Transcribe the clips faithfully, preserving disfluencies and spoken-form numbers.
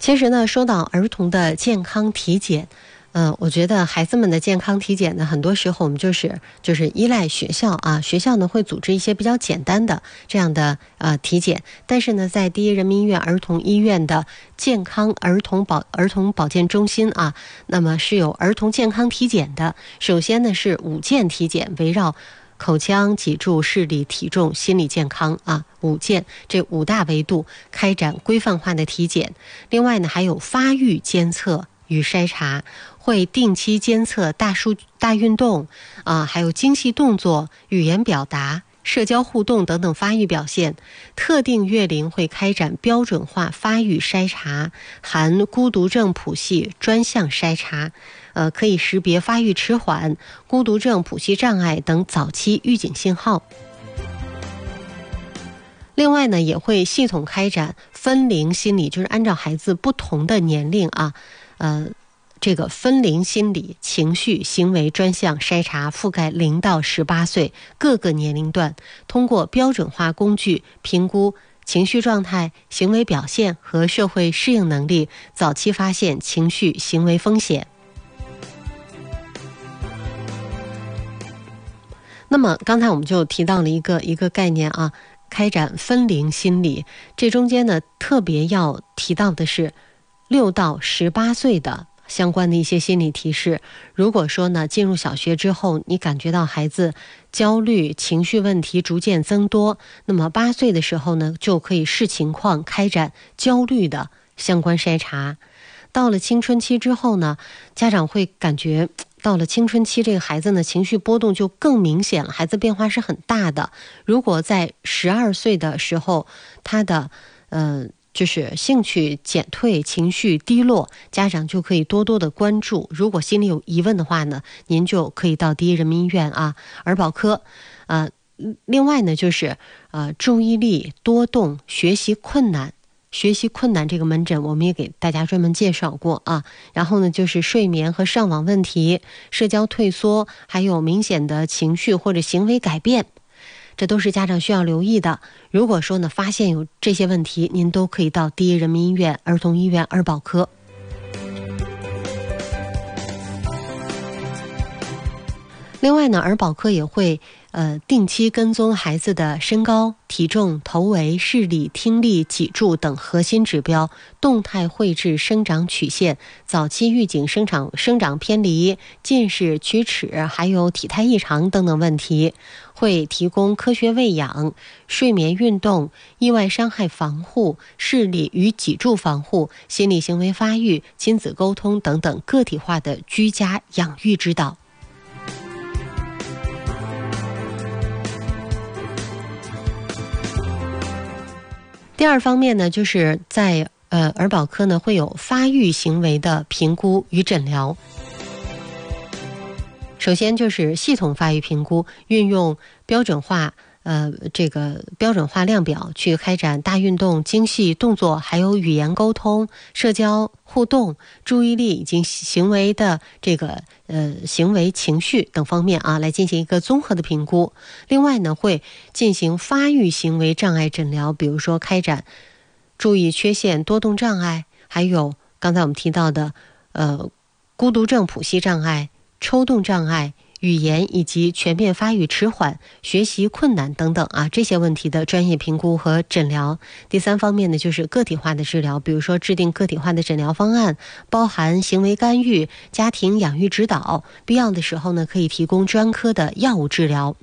其实呢，说到儿童的健康体检，呃，我觉得孩子们的健康体检呢，很多时候我们就是就是依赖学校啊，学校呢会组织一些比较简单的这样的呃体检，但是呢，在第一人民医院儿童医院的健康儿童保儿童保健中心啊，那么是有儿童健康体检的。首先呢是五健体检，围绕口腔、脊柱、视力、体重、心理健康啊，五健这五大维度开展规范化的体检。另外呢，还有发育监测与筛查，会定期监测大数大运动啊，还有精细动作、语言表达、社交互动等等发育表现。特定月龄会开展标准化发育筛查，含孤独症谱系专项筛查。呃，可以识别发育迟缓、孤独症谱系障碍等早期预警信号。另外呢，也会系统开展分龄心理，就是按照孩子不同的年龄啊，呃，这个分龄心理、情绪、行为专项筛查，覆盖零到十八岁各个年龄段，通过标准化工具评估情绪状态、行为表现和社会适应能力，早期发现情绪行为风险。那么刚才我们就提到了一个一个概念啊，开展分龄心理，这中间呢特别要提到的是六到十八岁的相关的一些心理提示。如果说呢进入小学之后，你感觉到孩子焦虑、情绪问题逐渐增多，那么八岁的时候呢就可以视情况开展焦虑的相关筛查。到了青春期之后呢，家长会感觉到了青春期，这个孩子呢情绪波动就更明显了，孩子变化是很大的。如果在十二岁的时候，他的呃就是兴趣减退、情绪低落，家长就可以多多的关注。如果心里有疑问的话呢，您就可以到第一人民医院啊儿保科。呃，另外呢就是呃注意力多动、学习困难。学习困难这个门诊我们也给大家专门介绍过啊。然后呢就是睡眠和上网问题、社交退缩，还有明显的情绪或者行为改变，这都是家长需要留意的。如果说呢发现有这些问题，您都可以到第一人民医院儿童医院儿保科。另外呢，儿保科也会呃定期跟踪孩子的身高、体重、头围、视力、听力、脊柱等核心指标，动态绘制生长曲线，早期预警生长生长偏离、近视、龋齿，还有体态异常等等问题。会提供科学喂养、睡眠运动、意外伤害防护、视力与脊柱防护、心理行为发育、亲子沟通等等个体化的居家养育指导。第二方面呢，就是在呃儿保科呢会有发育行为的评估与诊疗。首先就是系统发育评估，运用标准化呃这个标准化量表去开展大运动、精细动作，还有语言沟通、社交互动、注意力以及行为的这个呃行为情绪等方面啊，来进行一个综合的评估。另外呢，会进行发育行为障碍诊疗，比如说开展注意缺陷多动障碍，还有刚才我们提到的呃孤独症谱系障碍、抽动障碍、语言以及全面发育迟缓、学习困难等等啊，这些问题的专业评估和诊疗。第三方面呢，就是个体化的治疗，比如说制定个体化的诊疗方案，包含行为干预、家庭养育指导，必要的时候呢，可以提供专科的药物治疗。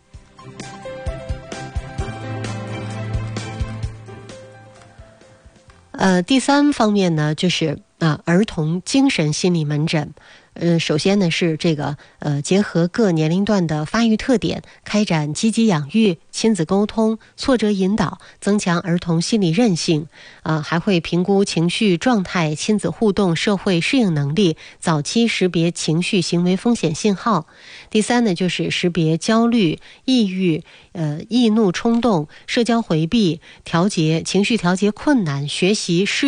呃，第三方面呢，就是啊，儿童精神心理门诊。呃，首先呢是这个呃，结合各年龄段的发育特点，开展积极养育、亲子沟通、挫折引导，增强儿童心理韧性。啊、呃，还会评估情绪状态、亲子互动、社会适应能力，早期识别情绪行为风险信号。第三呢，就是识别焦虑、抑郁、呃易怒冲动、社交回避、调节情绪调节困难、学习适